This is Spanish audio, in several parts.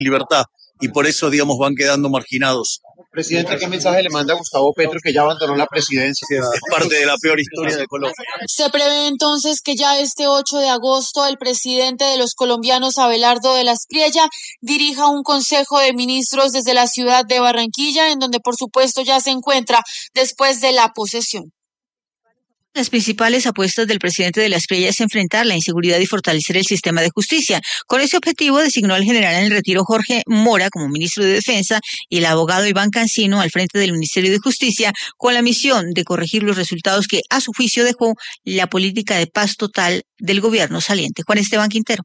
libertad y por eso, digamos, van quedando marginados. Presidente, ¿qué mensaje le manda a Gustavo Petro, que ya abandonó la presidencia? Es parte de la peor historia de Colombia. Se prevé entonces que ya este 8 de agosto el presidente de los colombianos, Abelardo de la Espriella, dirija un consejo de ministros desde la ciudad de Barranquilla, en donde por supuesto ya se encuentra después de la posesión. Las principales apuestas del presidente de la Espriella es enfrentar la inseguridad y fortalecer el sistema de justicia. Con ese objetivo designó al general en el retiro Jorge Mora como ministro de Defensa y el abogado Iván Cancino al frente del Ministerio de Justicia, con la misión de corregir los resultados que a su juicio dejó la política de paz total del gobierno saliente. Juan Esteban Quintero.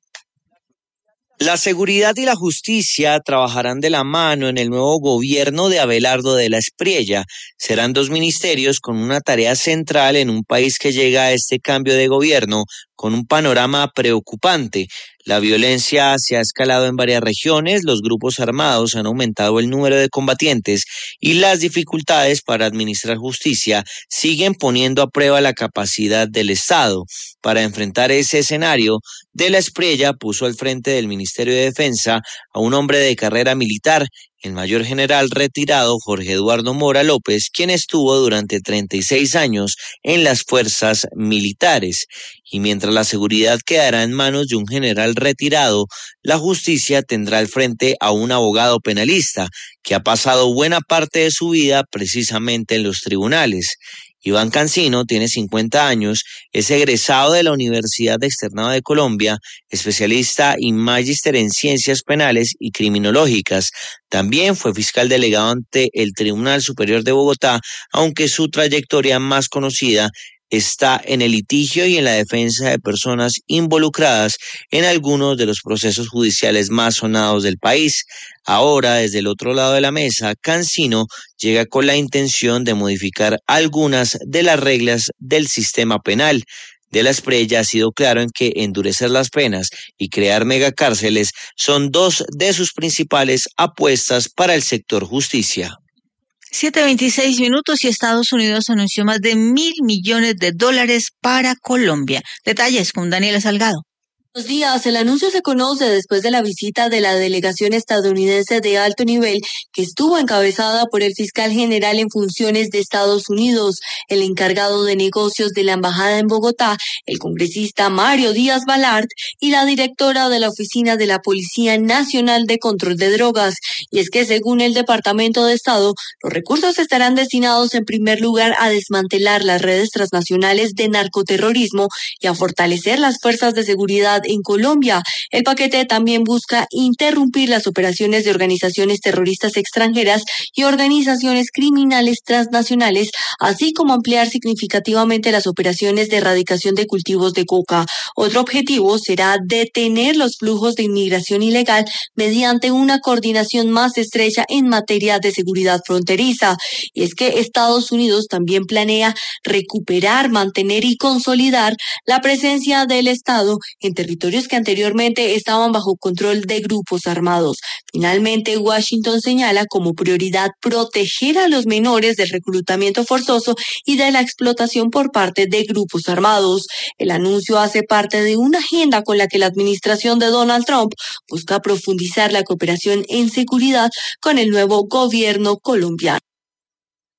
La seguridad y la justicia trabajarán de la mano en el nuevo gobierno de Abelardo de la Espriella. Serán dos ministerios con una tarea central en un país que llega a este cambio de gobierno con un panorama preocupante. La violencia se ha escalado en varias regiones, los grupos armados han aumentado el número de combatientes y las dificultades para administrar justicia siguen poniendo a prueba la capacidad del Estado. Para enfrentar ese escenario, de la Espriella puso al frente del Ministerio de Defensa a un hombre de carrera militar, el mayor general retirado Jorge Eduardo Mora López, quien estuvo durante 36 años en las fuerzas militares. Y mientras la seguridad quedará en manos de un general retirado, la justicia tendrá al frente a un abogado penalista que ha pasado buena parte de su vida precisamente en los tribunales. Iván Cancino tiene 50 años, es egresado de la Universidad Externada de Colombia, especialista y magíster en ciencias penales y criminológicas. También fue fiscal delegado ante el Tribunal Superior de Bogotá, aunque su trayectoria más conocida está en el litigio y en la defensa de personas involucradas en algunos de los procesos judiciales más sonados del país. Ahora, desde el otro lado de la mesa, Cancino llega con la intención de modificar algunas de las reglas del sistema penal. De la Espriella ha sido claro en que endurecer las penas y crear megacárceles son dos de sus principales apuestas para el sector justicia. 7:26 y Estados Unidos anunció más de $1.000 millones para Colombia. Detalles con Daniela Salgado. Buenos días. El anuncio se conoce después de la visita de la delegación estadounidense de alto nivel que estuvo encabezada por el fiscal general en funciones de Estados Unidos, el encargado de negocios de la embajada en Bogotá, el congresista Mario Díaz Balart y la directora de la Oficina de la Policía Nacional de Control de Drogas. Y es que según el Departamento de Estado, los recursos estarán destinados en primer lugar a desmantelar las redes transnacionales de narcoterrorismo y a fortalecer las fuerzas de seguridad en Colombia. El paquete también busca interrumpir las operaciones de organizaciones terroristas extranjeras y organizaciones criminales transnacionales, así como ampliar significativamente las operaciones de erradicación de cultivos de coca. Otro objetivo será detener los flujos de inmigración ilegal mediante una coordinación más estrecha en materia de seguridad fronteriza. Y es que Estados Unidos también planea recuperar, mantener y consolidar la presencia del Estado en territorios que anteriormente estaban bajo control de grupos armados. Finalmente, Washington señala como prioridad proteger a los menores del reclutamiento forzoso y de la explotación por parte de grupos armados. El anuncio hace parte de una agenda con la que la administración de Donald Trump busca profundizar la cooperación en seguridad con el nuevo gobierno colombiano.